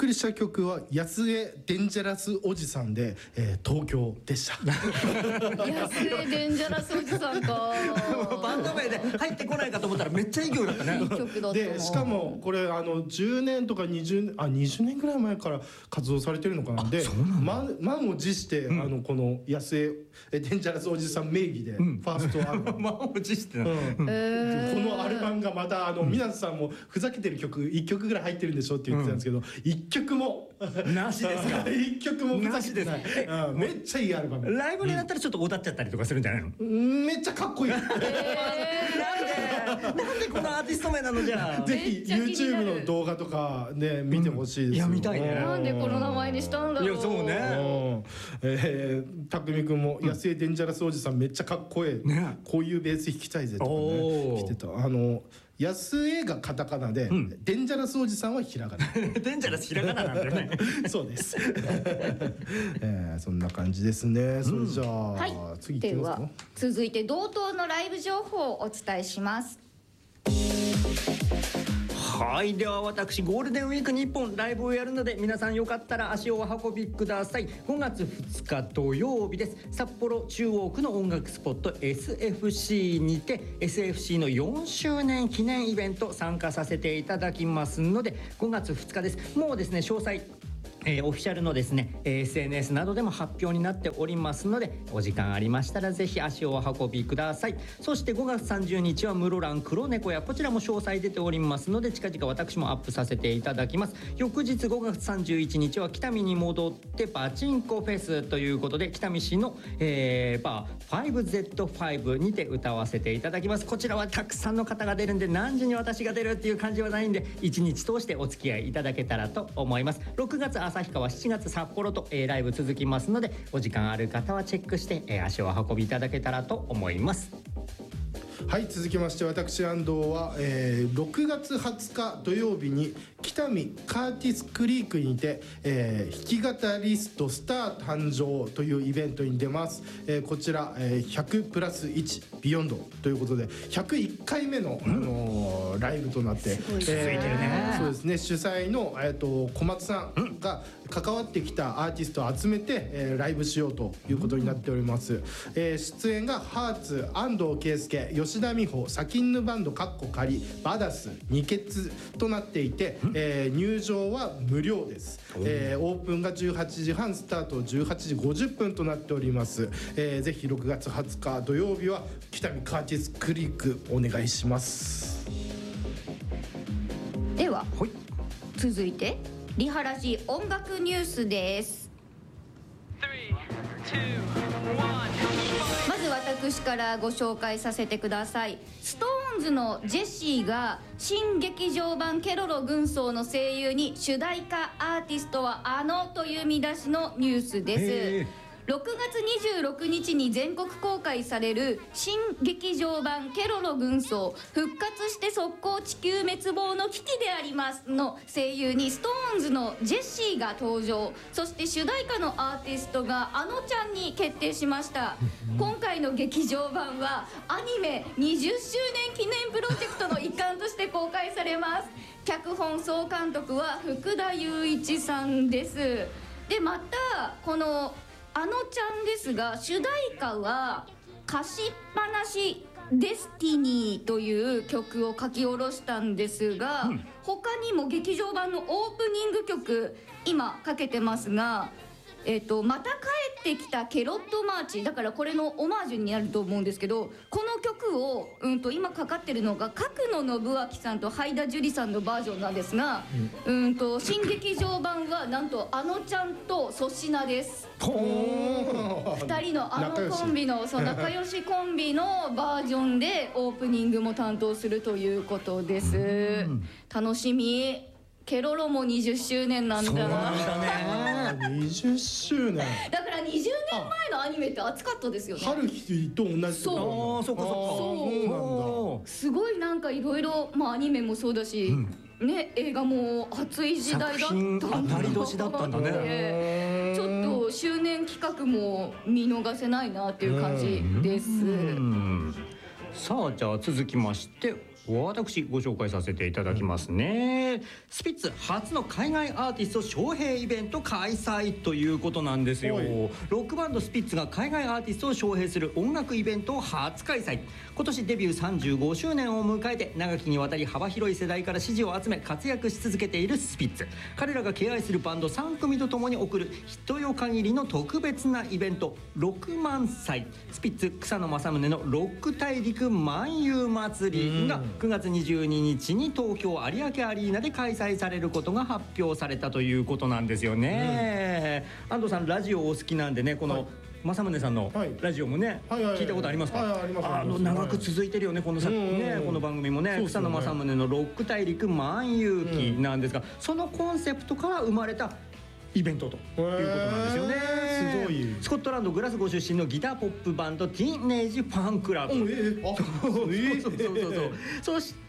送りした曲は安江デンジャラスおじさんで、東京でした。 安江デンジャラスおじさんか。 バンド名で入ってこないかと思ったらめっちゃいい曲だったね。 いい曲だった。 でしかもこれ10年とか20年ぐらい前から活動されてるのかな。で満を持して、この安江デンジャラスおじさん名義でファーストアルバム、 満を持してな、 このアルバムがまた皆さんもふざけてる曲1曲ぐらい入ってるんでしょって言ってたんですけど、1曲もなしですか。 1曲もふざけてない。めっちゃいいアルバム。 ライブになったらちょっと踊っちゃったりとかするんじゃないの？ めっちゃかっこいい。 なんでこのアーティスト名なのじゃあ。 ぜひ YouTube の動画とかね見てほしいです。 いや見たいね。 なんでこの名前にしたんだろう。 いやそうね。 たくみくんも安江デンジャラスおじさんめっちゃかっこいい、こういうベース弾きたいぜとかね来てた。安江がカタカナで、デンジャラスおじさんはひらがな。 デンジャラスひらがななんだよね。 そうです。そんな感じですね。それじゃあ、 はい、 次行きますか。 では続いて同等のライブ情報をお伝えします。 はい、では私ゴールデンウィークに1本ライブをやるので、皆さんよかったら足をお運びください。5月2日土曜日です。札幌中央区の音楽スポット SFC にて SFC の4周年記念イベント参加させていただきますので、5月2日です。もうですね詳細オフィシャルのですね SNS などでも発表になっておりますので、お時間ありましたらぜひ足をお運びください。そして5月30日は室蘭黒猫屋、こちらも詳細出ておりますので近々私もアップさせていただきます。翌日5月31日は北見に戻ってパチンコフェスということで、北見市の、バー 5Z5 にて歌わせていただきます。こちらはたくさんの方が出るんで、何時に私が出るっていう感じはないんで、1日通してお付き合いいただけたらと思います。6月旭川、7月札幌と、ライブ続きますので、お時間ある方はチェックして、足をお運びいただけたらと思います。 はい、続きまして私安藤は、6月20日土曜日に北見カーティスクリークにて、弾き語りストスター誕生というイベントに出ます。こちら、100プラス1ビヨンドということで101回目の、ライブとなって、 続いてるね。 そうですね、主催の、小松さんが関わってきたアーティストを集めて、ライブしようということになっております。出演がハーツ、安藤圭介、吉田美穂、サキンヌバンドカッコ仮、バダス、ニケツとなっていて、入場は無料です。オープンが18時半、スタート18時50分となっております。ぜひ6月20日土曜日は北見カーティスクリークお願いします。 では、続いてリハラジ音楽ニュースです。まず私からご紹介させてください。ストーンズのジェシーが新劇場版ケロロ軍曹の声優に主題歌アーティストはあのという見出しのニュースです。6月26日に全国公開される新劇場版ケロロ軍曹復活して速攻地球滅亡の危機でありますの声優にストーンズのジェシーが登場。そして主題歌のアーティストがあのちゃんに決定しました。今回の劇場版はアニメ20周年記念プロジェクトの一環として公開されます。脚本総監督は福田雄一さんです。でまたこのあのちゃんですが、主題歌は貸しっぱなしデスティニーという曲を書き下ろしたんですが、他にも劇場版のオープニング曲今かけてますが、また帰ってきたケロットマーチだからこれのオマージュになると思うんですけど、この曲を、今かかってるのが角野信明さんとハイダ樹里さんのバージョンなんですが、新劇場版はなんとあのちゃんと粗品です。2人のあのコンビの仲良しコンビのバージョンでオープニングも担当するということです。楽しみ。ケロロも20周年なんだ。そうなんだね。20周年だから20年前のアニメって熱かったですよね。 春日と同じ。 そうすごいなんかいろいろアニメもそうだし、ね、映画も熱い時代だったんだ当たり年だったんだね。 ちょっと周年企画も見逃せないなっていう感じです。 さあじゃあ続きまして私ご紹介させていただきますね。スピッツ初の海外アーティスト招聘イベント開催ということなんですよ。ロックバンドスピッツが海外アーティストを招聘する音楽イベントを初開催。今年デビュー35周年を迎えて長きにわたり幅広い世代から支持を集め活躍し続けているスピッツ。彼らが敬愛するバンド3組とともに送る一夜限りの特別なイベント6万祭スピッツ草野正宗のロック大陸漫遊祭りが9月22日に東京有明アリーナで開催されることが発表されたということなんですよね。安藤さんラジオお好きなんでね、この正宗さんのラジオもね聞いたことありますか？長く続いてるよねこのこの番組もね。草野正宗のロック大陸漫遊記なんですが、そのコンセプトから生まれたイベントということなんですよね。 すごい。 スコットランドグラスゴー出身のギターポップバンドティーンエイジファンクラブ。そして、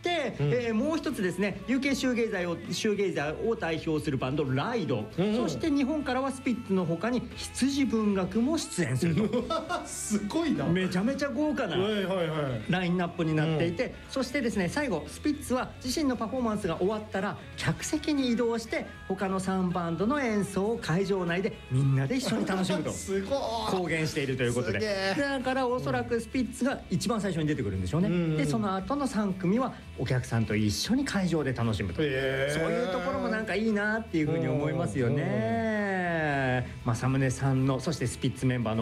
もう一つですね UK シューゲイザーを代表するバンドライド、そして日本からはスピッツの他に羊文学も出演するとすごいな。 めちゃめちゃ豪華なラインナップになっていて、そしてですね最後スピッツは自身のパフォーマンスが終わったら客席に移動して他の3バンドの演奏を会場内でみんなで一緒に楽しむと公言しているということで、だからおそらくスピッツが一番最初に出てくるんでしょうね。でその後の3組はお客さんと一緒に会場で楽しむと、そういうところもなんかいいなっていうふうに思いますよね。正宗さんのそしてスピッツメンバーの